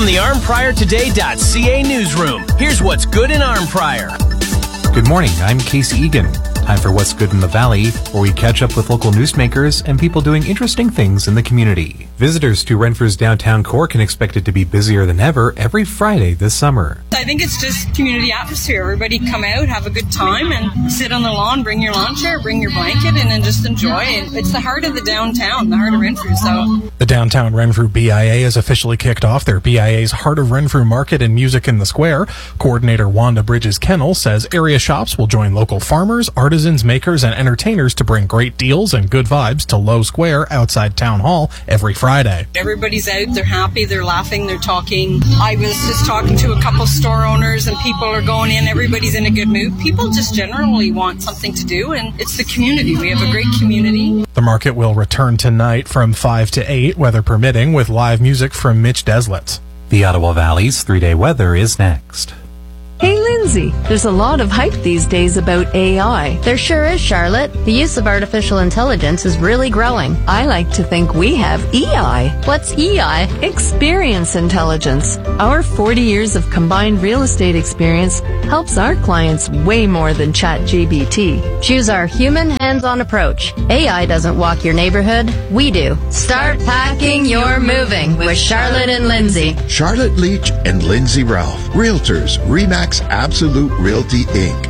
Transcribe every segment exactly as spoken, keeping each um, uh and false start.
From the arm pryor today dot c a newsroom, here's what's good in Arnprior. Good morning, I'm Casey Egan. Time for What's Good in the Valley, where we catch up with local newsmakers and people doing interesting things in the community. Visitors to Renfrew's downtown core can expect it to be busier than ever every Friday this summer. I think it's just community atmosphere. Everybody come out, have a good time, and sit on the lawn, bring your lawn chair, bring your blanket, and then just enjoy it. It's the heart of the downtown, the heart of Renfrew, so... The Downtown Renfrew B I A has officially kicked off their B I A's Heart of Renfrew Market and Music in the Square. Coordinator Wanda Bridges-Kennel says area shops will join local farmers, artisans, makers, and entertainers to bring great deals and good vibes to Low Square outside Town Hall every Friday. Everybody's out, they're happy, they're laughing, they're talking. I was just talking to a couple store owners, and people are going in, everybody's in a good mood. People just generally want something to do, and it's the community. We have a great community. The market will return tonight from five to eight, weather permitting, with live music from Mitch Deslett. The Ottawa Valley's three-day weather is next. Hey, Lindsay, there's a lot of hype these days about A I. There sure is, Charlotte. The use of artificial intelligence is really growing. I like to think we have E I. What's E I? Experience intelligence. Our forty years of combined real estate experience helps our clients way more than ChatGPT. Choose our human, hands-on approach. A I doesn't walk your neighborhood. We do. Start packing your moving with Charlotte and Lindsay. Charlotte Leach and Lindsay Ralph, Realtors, RE/MAX Absolute Realty, Incorporated.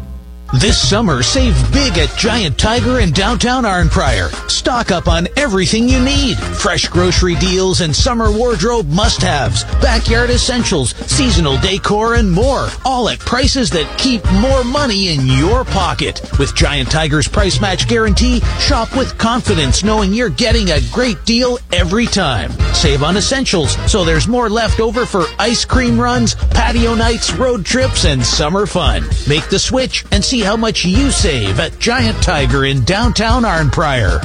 This summer, save big at Giant Tiger in downtown Arnprior. Stock up on everything you need. Fresh grocery deals and summer wardrobe must-haves, backyard essentials, seasonal decor, and more. All at prices that keep more money in your pocket. With Giant Tiger's price match guarantee, shop with confidence knowing you're getting a great deal every time. Save on essentials so there's more left over for ice cream runs, patio nights, road trips, and summer fun. Make the switch and see how much you save at Giant Tiger in downtown Arnprior.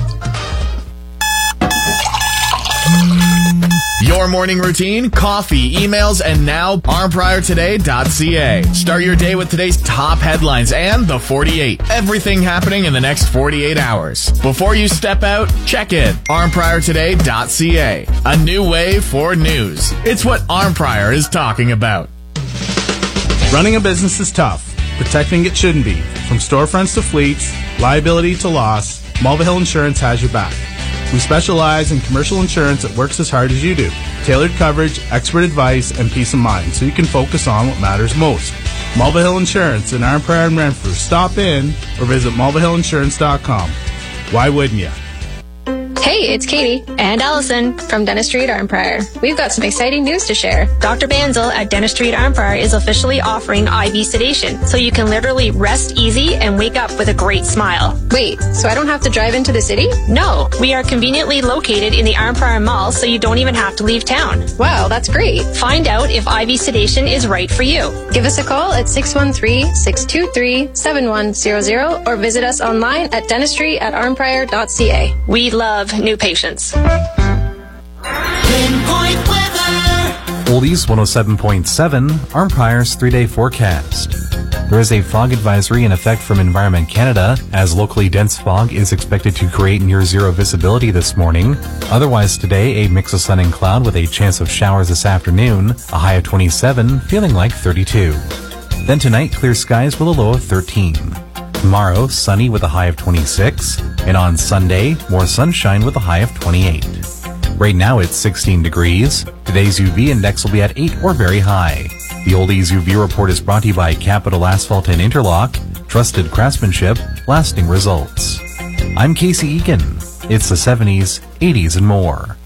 Your morning routine, coffee, emails, and now arm pryor today dot c a. Start your day with today's top headlines and the forty-eight. Everything happening in the next forty-eight hours. Before you step out, check in. arm pryor today dot c a. A new way for news. It's what Arnprior is talking about. Running a business is tough. Protecting it shouldn't be. From storefronts to fleets, liability to loss, Mulvihill Insurance has your back. We specialize in commercial insurance that works as hard as you do. Tailored coverage, expert advice, and peace of mind so you can focus on what matters most. Mulvihill Insurance in Arnprior and Renfrew. Stop in or visit mulvihill insurance dot com. Why wouldn't you? Hey, it's Katie and Allison from Dentistry at Arnprior. We've got some exciting news to share. Doctor Banzel at Dentistry at Arnprior is officially offering I V sedation, so you can literally rest easy and wake up with a great smile. Wait, so I don't have to drive into the city? No, we are conveniently located in the Arnprior Mall, so you don't even have to leave town. Wow, that's great. Find out if I V sedation is right for you. Give us a call at six one three, six two three, seven one zero zero or visit us online at dentistry at arnprior dot c a. We love new patients. Oldies one oh seven point seven, Arnprior's three-day forecast. There is a fog advisory in effect from Environment Canada, as locally dense fog is expected to create near-zero visibility this morning. Otherwise today, a mix of sun and cloud with a chance of showers this afternoon, a high of twenty-seven, feeling like thirty-two. Then tonight, clear skies with a low of thirteen. Tomorrow, sunny with a high of twenty-six, and on Sunday, more sunshine with a high of twenty-eight. Right now it's sixteen degrees. Today's U V index will be at eight or very high. The Oldies U V report is brought to you by Capital Asphalt and Interlock, trusted craftsmanship, lasting results. I'm Casey Egan. It's the seventies, eighties, and more.